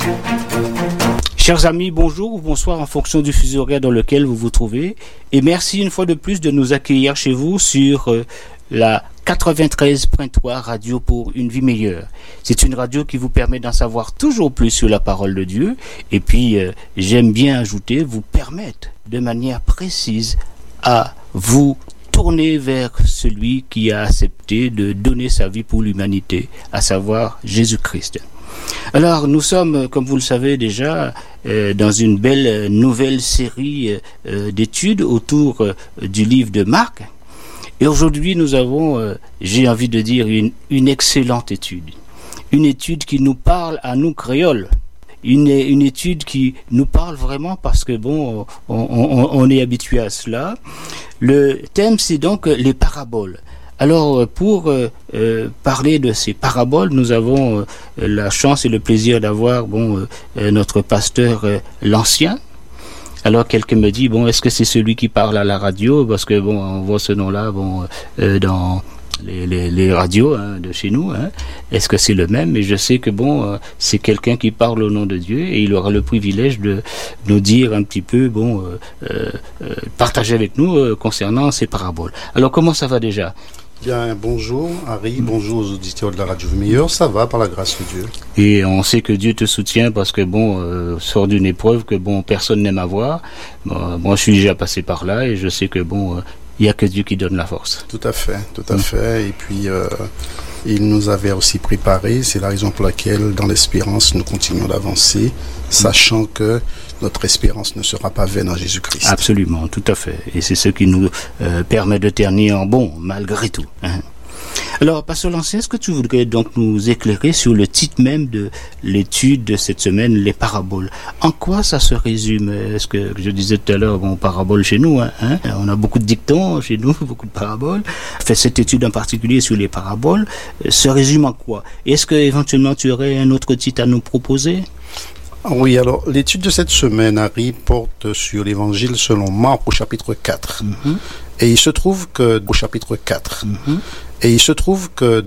Chers amis, bonjour ou bonsoir en fonction du fuseau horaire dans lequel vous vous trouvez. Et merci une fois de plus de nous accueillir chez vous sur la 93.3 Radio pour une vie meilleure. C'est une radio qui vous permet d'en savoir toujours plus sur la parole de Dieu. Et puis, j'aime bien ajouter, vous permettre de manière précise à vous tourner vers celui qui a accepté de donner sa vie pour l'humanité, à savoir Jésus-Christ. Alors, nous sommes, comme vous le savez déjà, dans une belle nouvelle série d'études autour du livre de Marc. Et aujourd'hui, nous avons, j'ai envie de dire, une excellente étude. Une étude qui nous parle à nous créoles. Une étude qui nous parle vraiment parce que, bon, on est habitué à cela. Le thème, c'est donc les paraboles. Alors, pour parler de ces paraboles, nous avons la chance et le plaisir d'avoir notre pasteur l'Ancien. Alors, quelqu'un me dit, est-ce que c'est celui qui parle à la radio? Parce que, on voit ce nom-là dans les radios de chez nous. Est-ce que c'est le même? Et je sais que, c'est quelqu'un qui parle au nom de Dieu et il aura le privilège de nous dire un petit peu, partager avec nous concernant ces paraboles. Alors, comment ça va déjà? Bien, bonjour Harry, bonjour aux auditeurs de la Radio Meilleure, ça va par la grâce de Dieu. Et on sait que Dieu te soutient parce que sort d'une épreuve que personne n'aime avoir. Moi je suis déjà passé par là et je sais que il y a que Dieu qui donne la force. Tout à fait. Et puis il nous avait aussi préparé, c'est la raison pour laquelle dans l'espérance nous continuons d'avancer, sachant que notre espérance ne sera pas vaine en Jésus-Christ. Absolument, tout à fait. Et c'est ce qui nous permet de tenir en bon, malgré tout. Alors, Pasteur Lancien, est-ce que tu voudrais donc nous éclairer sur le titre même de l'étude de cette semaine, les paraboles? En quoi ça se résume? Est-ce que je disais tout à l'heure, paraboles chez nous, on a beaucoup de dictons chez nous, beaucoup de paraboles. Cette étude en particulier sur les paraboles se résume en quoi? Est-ce que éventuellement tu aurais un autre titre à nous proposer? Oui, alors l'étude de cette semaine, Harry, porte sur l'évangile selon Marc au chapitre 4. Et il se trouve que, au chapitre 4, et il se trouve que